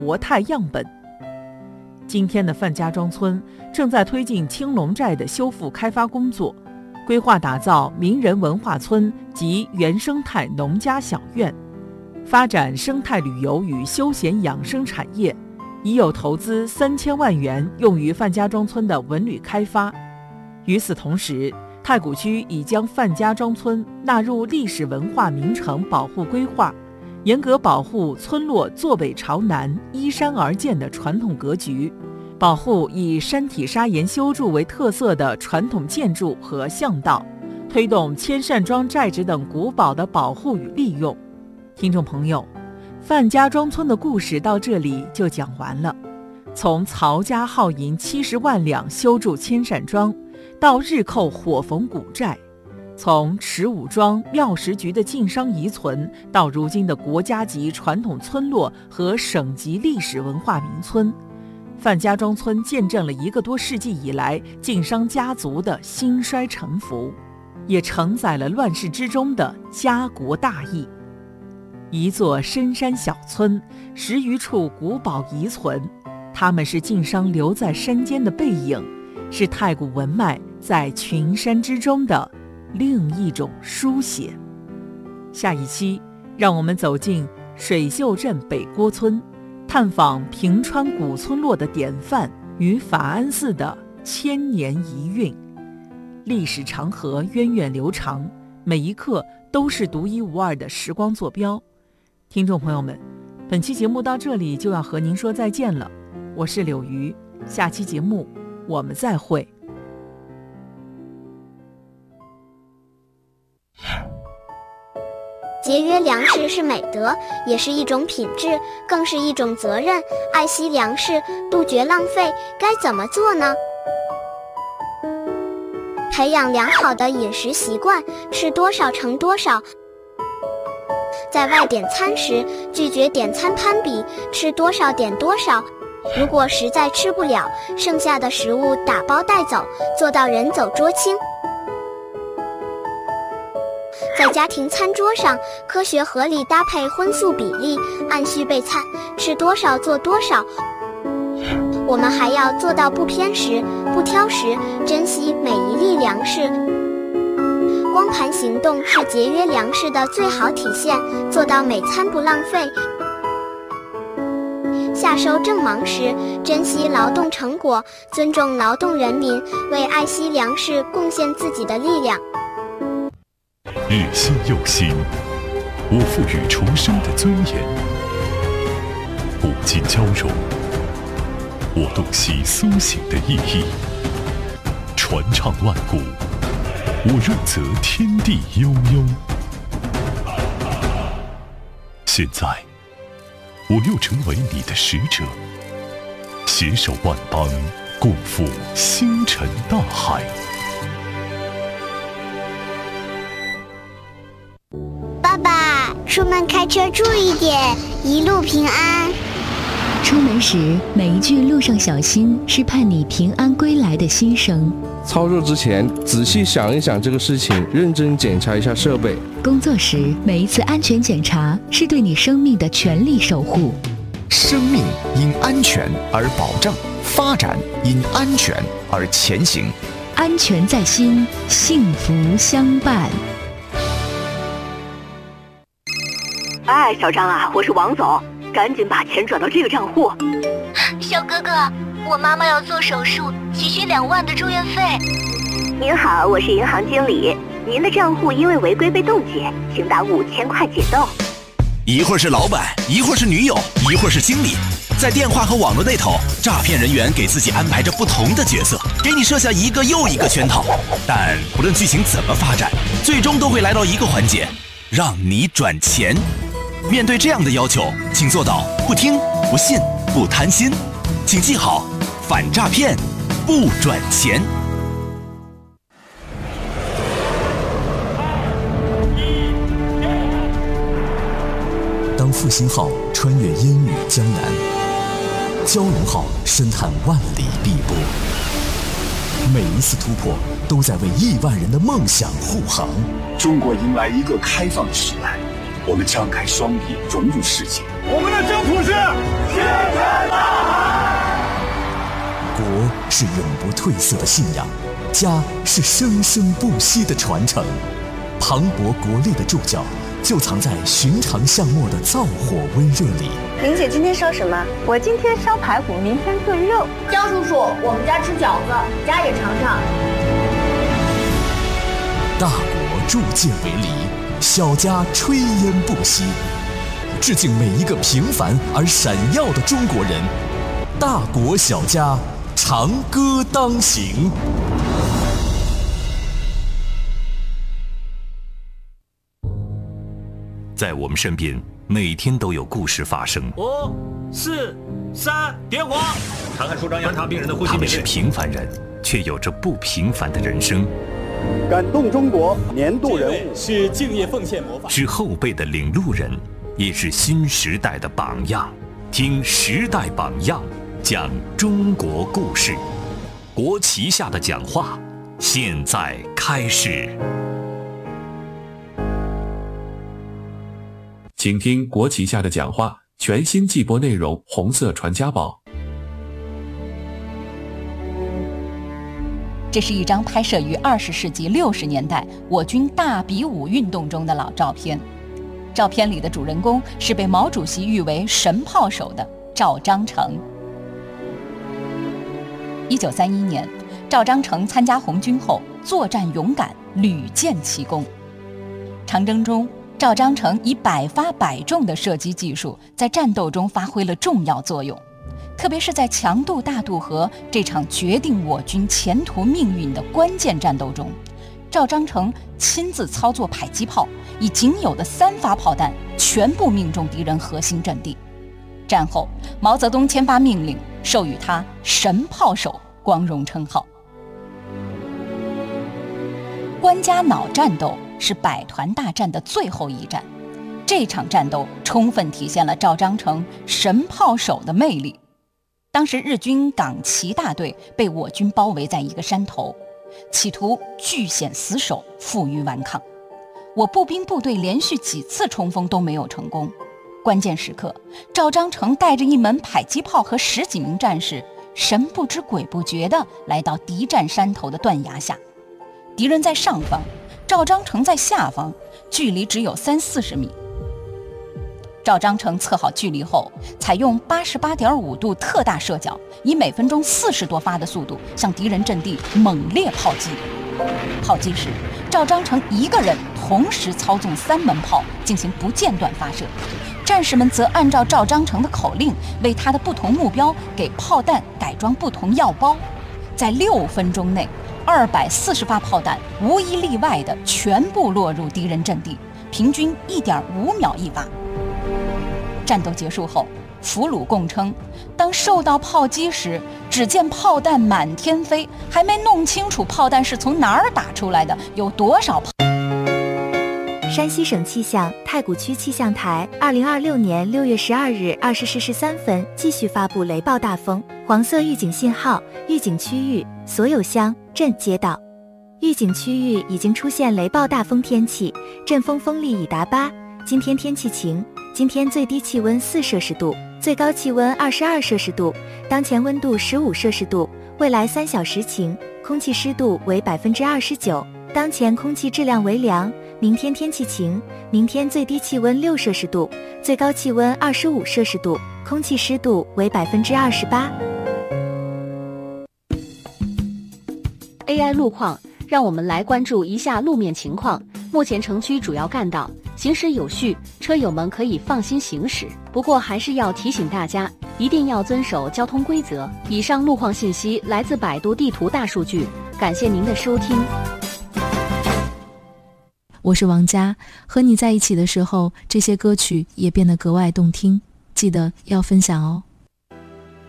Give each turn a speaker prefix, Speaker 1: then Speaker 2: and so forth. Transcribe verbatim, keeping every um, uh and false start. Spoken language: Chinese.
Speaker 1: 国态样本。今天的范家庄村正在推进青龙寨的修复开发工作，规划打造名人文化村及原生态农家小院，发展生态旅游与休闲养生产业，已有投资三千万元用于范家庄村的文旅开发。与此同时，太谷区已将范家庄村纳入历史文化名城保护规划，严格保护村落坐北朝南、依山而建的传统格局，保护以山体砂岩修筑为特色的传统建筑和巷道，推动千善庄寨址等古堡的保护与利用。听众朋友，范家庄村的故事到这里就讲完了。从曹家耗银七十万两修筑千善庄，到日寇火焚古寨，从池武庄庙石局的晋商遗存，到如今的国家级传统村落和省级历史文化名村，范家庄村见证了一个多世纪以来晋商家族的兴衰沉浮，也承载了乱世之中的家国大义。一座深山小村，十余处古堡遗存，它们是晋商留在山间的背影，是太谷文脉在群山之中的另一种书写。下一期，让我们走进水秀镇北郭村，探访平川古村落的典范与法安寺的千年遗韵。历史长河源远流长，每一刻都是独一无二的时光坐标。听众朋友们，本期节目到这里就要和您说再见了，我是柳鱼，下期节目我们再会。
Speaker 2: 节约粮食是美德，也是一种品质，更是一种责任。爱惜粮食，杜绝浪费，该怎么做呢？培养良好的饮食习惯，吃多少盛多少。在外点餐时，拒绝点餐攀比，吃多少点多少。如果实在吃不了，剩下的食物打包带走，做到人走桌轻。在家庭餐桌上，科学合理搭配荤素比例，按需备餐，吃多少做多少。我们还要做到不偏食、不挑食，珍惜每一粒粮食。光盘行动是节约粮食的最好体现，做到每餐不浪费。夏收正忙时，珍惜劳动成果，尊重劳动人民，为爱惜粮食贡献自己的力量。
Speaker 3: 日新又新，我赋予重生的尊严。古今交融，我洞悉苏醒的意义。传唱万古，我润泽天地悠悠。现在，我又成为你的使者，携手万邦，共赴星辰大海。
Speaker 2: 爸爸，出门开车注意点，一路平安。
Speaker 4: 出门时每一句路上小心是盼你平安归来的心声。
Speaker 5: 操作之前仔细想一想这个事情，认真检查一下设备。
Speaker 4: 工作时每一次安全检查是对你生命的全力守护。
Speaker 6: 生命因安全而保障，发展因安全而前行。
Speaker 4: 安全在心，幸福相伴。
Speaker 7: 哎，小张啊，我是王总，赶紧把钱转到这个账户。
Speaker 8: 小哥哥，我妈妈要做手术，急需两万的住院费。
Speaker 7: 您好，我是银行经理，您的账户因为违规被冻结，请打五千块解冻。
Speaker 9: 一会儿是老板，一会儿是女友，一会儿是经理，在电话和网络那头，诈骗人员给自己安排着不同的角色，给你设下一个又一个圈套。但不论剧情怎么发展，最终都会来到一个环节，让你转钱。面对这样的要求，请做到不听、不信、不贪心。请记好，反诈骗，不转钱。
Speaker 10: 当复兴号穿越烟雨江南，蛟龙号深探万里碧波，每一次突破都在为亿万人的梦想护航。
Speaker 11: 中国迎来一个开放的时代，我们张开双臂融入世界。
Speaker 12: 我们的征途是
Speaker 10: 国是永不褪色的信仰，家是生生不息的传承。磅礴国力的注脚，就藏在寻常巷陌的灶火温热里。
Speaker 12: 玲姐今天烧什么？我今天烧排骨，明天炖肉。
Speaker 13: 江叔叔，我们家吃饺子，你家也尝尝。
Speaker 10: 大国铸剑为犁，小家炊烟不息。致敬每一个平凡而闪耀的中国人，大国小家，长歌当行。
Speaker 9: 在我们身边，每天都有故事发生。
Speaker 14: 五、四、三，点火！看看处长观察病人的呼吸。
Speaker 9: 他们是平凡人，却有着不平凡的人生。
Speaker 11: 感动中国年度人物
Speaker 14: 是敬业奉献模范，
Speaker 9: 是后辈的领路人，也是新时代的榜样。听时代榜样，讲中国故事。国旗下的讲话，现在开始。
Speaker 15: 请听国旗下的讲话全新季播内容，红色传家宝。
Speaker 16: 这是一张拍摄于二十世纪六十年代我军大比武运动中的老照片。照片里的主人公是被毛主席誉为神炮手的赵章程。一九三一年，赵章程参加红军后，作战勇敢，屡建奇功。长征中，赵章程以百发百中的射击技术，在战斗中发挥了重要作用。特别是在强渡大渡河这场决定我军前途命运的关键战斗中，赵章程亲自操作迫击炮，以仅有的三发炮弹全部命中敌人核心阵地。战后，毛泽东签发命令，授予他神炮手光荣称号。关家垴战斗是百团大战的最后一战，这场战斗充分体现了赵章程神炮手的魅力。当时日军港旗大队被我军包围在一个山头，企图据险死守，负隅顽抗。我步兵部队连续几次冲锋都没有成功。关键时刻，赵章程带着一门迫击炮和十几名战士，神不知鬼不觉地来到敌占山头的断崖下。敌人在上方，赵章程在下方，距离只有三四十米。赵章程测好距离后，采用八十八点五度特大射角，以每分钟四十多发的速度向敌人阵地猛烈炮击。炮击时，赵章程一个人同时操纵三门炮进行不间断发射，战士们则按照赵章程的口令，为他的不同目标给炮弹改装不同药包。在六分钟内，二百四十发炮弹无一例外的全部落入敌人阵地，平均一点五秒一发。战斗结束后，俘虏供称，当受到炮击时，只见炮弹满天飞，还没弄清楚炮弹是从哪儿打出来的，有多少炮。
Speaker 17: 山西省气象太谷区气象台二零二六年六月十二日二十时十三分继续发布雷暴大风黄色预警信号，预警区域所有乡镇街道。预警区域已经出现雷暴大风天气，阵风风力已达八。今天天气晴，今天最低气温四摄氏度，最高气温二十二摄氏度，当前温度十五摄氏度，未来三小时晴，空气湿度为百分之二十九，当前空气质量为良。明天天气晴，明天最低气温六摄氏度，最高气温二十五摄氏度，空气湿度为百分之二十八。
Speaker 18: A I 路况，让我们来关注一下路面情况。目前城区主要干道行驶有序，车友们可以放心行驶。不过还是要提醒大家，一定要遵守交通规则。以上路况信息来自百度地图大数据，感谢您的收听。
Speaker 19: 我是王佳，和你在一起的时候，这些歌曲也变得格外动听，记得要分享哦。